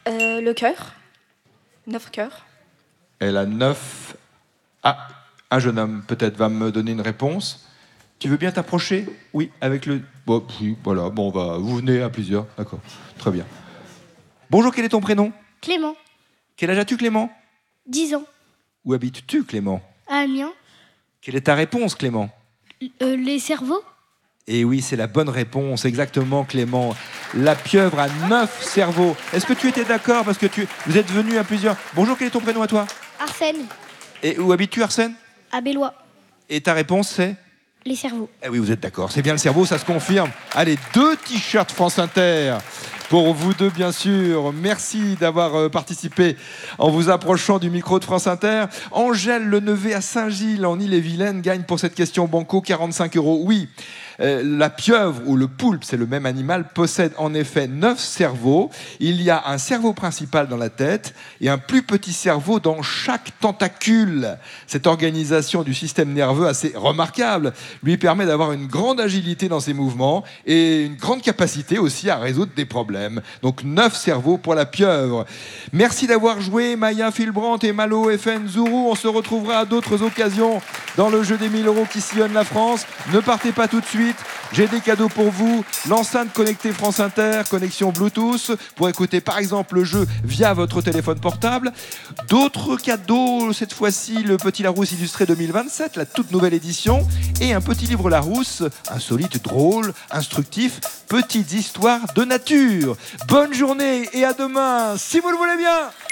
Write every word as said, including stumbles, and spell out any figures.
Euh, le cœur. Neuf cœurs. Elle a neuf... Ah, un jeune homme, peut-être, va me donner une réponse. Tu veux bien t'approcher? Oui, avec le... Bon, oui, voilà, bon, on va... vous venez à plusieurs, d'accord, très bien. Bonjour, quel est ton prénom? Clément. Quel âge as-tu, Clément? dix ans. Où habites-tu, Clément? À Amiens. Quelle est ta réponse, Clément? Euh, les cerveaux. Et oui, c'est la bonne réponse, exactement, Clément. La pieuvre a neuf cerveaux. Est-ce que tu étais d'accord? Parce que tu... vous êtes venus à plusieurs... Bonjour, quel est ton prénom à toi? Arsène. Et où habites-tu, Arsène? À Bellois. Et ta réponse, c'est? Les cerveaux. Eh oui, vous êtes d'accord, c'est bien le cerveau, ça se confirme. Allez, deux t-shirts France Inter pour vous deux, bien sûr. Merci d'avoir euh, participé en vous approchant du micro de France Inter. Angèle Lenevé à Saint-Gilles, en Ille-et-Vilaine, gagne pour cette question banco quarante-cinq euros. Oui, euh, la pieuvre ou le poulpe, c'est le même animal, possède en effet neuf cerveaux. Il y a un cerveau principal dans la tête et un plus petit cerveau dans chaque tentacule. Cette organisation du système nerveux assez remarquable lui permet d'avoir une grande agilité dans ses mouvements et une grande capacité aussi à résoudre des problèmes. Donc neuf cerveaux pour la pieuvre. Merci d'avoir joué, Maya, Philbrandt et Malo F N Zourou. On se retrouvera à d'autres occasions dans le jeu des mille euros qui sillonne la France. Ne partez pas tout de suite. J'ai des cadeaux pour vous. L'enceinte connectée France Inter, connexion Bluetooth, pour écouter par exemple le jeu via votre téléphone portable. D'autres cadeaux, cette fois-ci le Petit Larousse illustré deux mille vingt-sept, la toute nouvelle édition, et un petit livre Larousse, insolite, drôle, instructif, petites histoires de nature. Bonne journée et à demain, si vous le voulez bien.